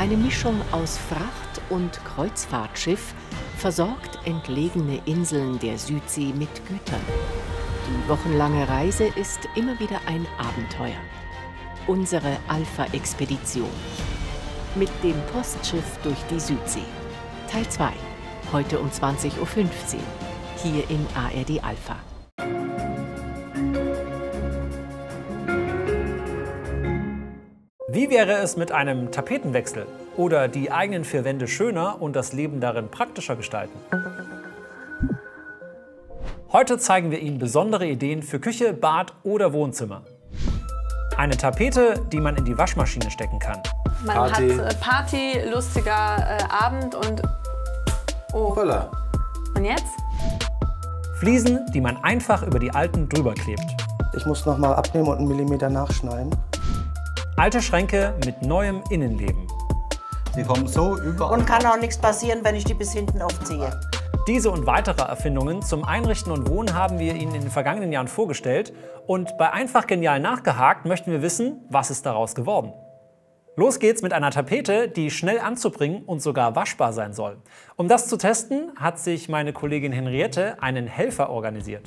Eine Mischung aus Fracht- und Kreuzfahrtschiff versorgt entlegene Inseln der Südsee mit Gütern. Die wochenlange Reise ist immer wieder ein Abenteuer. Unsere Alpha-Expedition. Mit dem Postschiff durch die Südsee. Teil 2. Heute um 20:15 Uhr. Hier in ARD Alpha. Wie wäre es mit einem Tapetenwechsel? Oder die eigenen vier Wände schöner und das Leben darin praktischer gestalten? Heute zeigen wir Ihnen besondere Ideen für Küche, Bad oder Wohnzimmer. Eine Tapete, die man in die Waschmaschine stecken kann. Man hat Party, lustiger Abend und... Oh. Hoppala. Und jetzt? Fliesen, die man einfach über die alten drüber klebt. Ich muss noch mal abnehmen und 1 Millimeter nachschneiden. Alte Schränke mit neuem Innenleben. Sie kommen so überall. Und kann auch nichts passieren, wenn ich die bis hinten aufziehe. Diese und weitere Erfindungen zum Einrichten und Wohnen haben wir Ihnen in den vergangenen Jahren vorgestellt. Und bei Einfach Genial nachgehakt möchten wir wissen, was ist daraus geworden. Los geht's mit einer Tapete, die schnell anzubringen und sogar waschbar sein soll. Um das zu testen, hat sich meine Kollegin Henriette einen Helfer organisiert.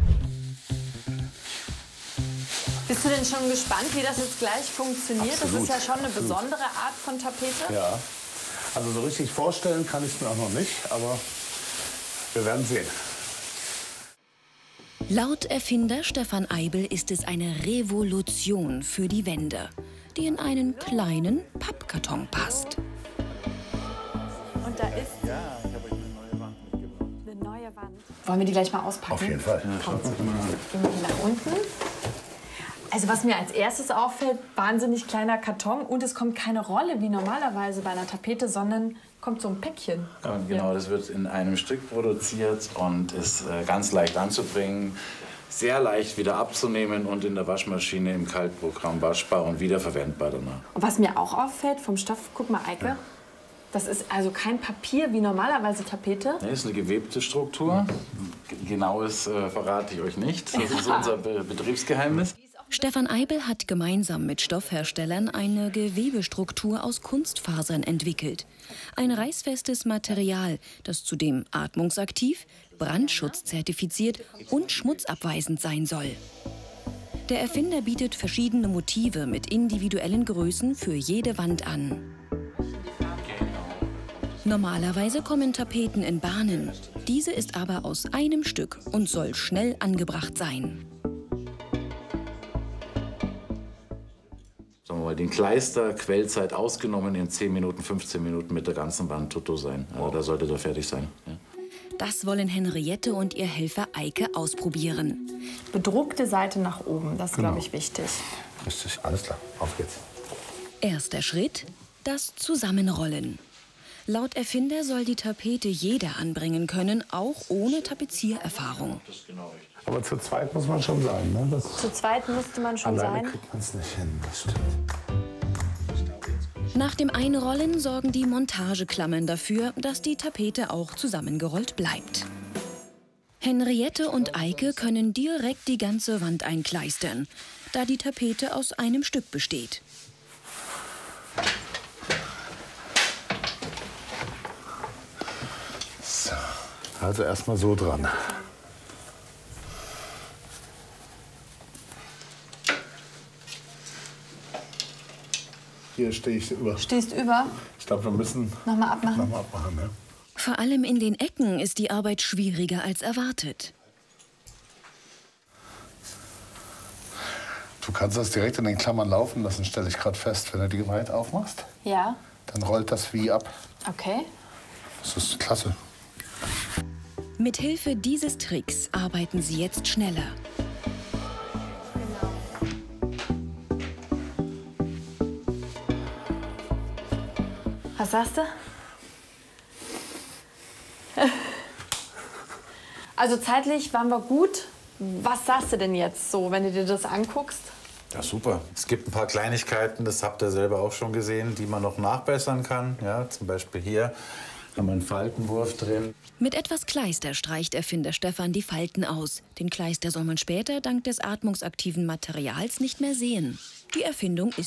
Bist du denn schon gespannt, wie das jetzt gleich funktioniert? Absolut. Das ist ja schon eine besondere Art von Tapete. Ja, also so richtig vorstellen kann ich es mir auch noch nicht, aber wir werden sehen. Laut Erfinder Stefan Eibel ist es eine Revolution für die Wände, die in einen kleinen Pappkarton passt. Und da ist eine neue Wand. Wollen wir die gleich mal auspacken? Auf jeden Fall. Kommt. Gehen wir hier nach unten. Also was mir als erstes auffällt, wahnsinnig kleiner Karton und es kommt keine Rolle wie normalerweise bei einer Tapete, sondern kommt so ein Päckchen. Ja, genau, das wird in einem Stück produziert und ist ganz leicht anzubringen, sehr leicht wieder abzunehmen und in der Waschmaschine im Kaltprogramm waschbar und wiederverwendbar danach. Und was mir auch auffällt vom Stoff, guck mal Eike, das ist also kein Papier wie normalerweise Tapete. Das ist eine gewebte Struktur. Genaues verrate ich euch nicht, das ist unser Betriebsgeheimnis. Stefan Eibel hat gemeinsam mit Stoffherstellern eine Gewebestruktur aus Kunstfasern entwickelt. Ein reißfestes Material, das zudem atmungsaktiv, brandschutzzertifiziert und schmutzabweisend sein soll. Der Erfinder bietet verschiedene Motive mit individuellen Größen für jede Wand an. Normalerweise kommen Tapeten in Bahnen. Diese ist aber aus einem Stück und soll schnell angebracht sein. Sagen wir mal, den Kleister, Quellzeit ausgenommen, in 10 Minuten, 15 Minuten mit der ganzen Wand tutto sein. Also da sollte der fertig sein. Ja. Das wollen Henriette und ihr Helfer Eike ausprobieren. Bedruckte Seite nach oben, das ist, glaube ich, wichtig. Richtig, alles klar. Auf geht's. Erster Schritt, das Zusammenrollen. Laut Erfinder soll die Tapete jeder anbringen können, auch ohne Tapeziererfahrung. Aber zu zweit muss man schon sein, ne? Zu zweit musste man schon Alleine sein. kriegt man es nicht hin, das stimmt. Nach dem Einrollen sorgen die Montageklammern dafür, dass die Tapete auch zusammengerollt bleibt. Henriette und Eike können direkt die ganze Wand einkleistern, da die Tapete aus einem Stück besteht. So, also erstmal so dran. Hier stehe ich über. Stehst über? Ich glaube, wir müssen Nochmal abmachen. nochmal abmachen. Ja. Vor allem in den Ecken ist die Arbeit schwieriger als erwartet. Du kannst das direkt in den Klammern laufen lassen, stelle ich gerade fest. Wenn du die weit aufmachst, Ja. dann rollt das wie ab. Okay. Das ist klasse. Mithilfe dieses Tricks arbeiten sie jetzt schneller. Was sagst du? Also zeitlich waren wir gut. Was sagst du denn jetzt so, wenn du dir das anguckst? Ja, super. Es gibt ein paar Kleinigkeiten, das habt ihr selber auch schon gesehen, die man noch nachbessern kann. Ja, zum Beispiel hier haben wir einen Faltenwurf drin. Mit etwas Kleister streicht Erfinder Stefan die Falten aus. Den Kleister soll man später dank des atmungsaktiven Materials nicht mehr sehen. Die Erfindung ist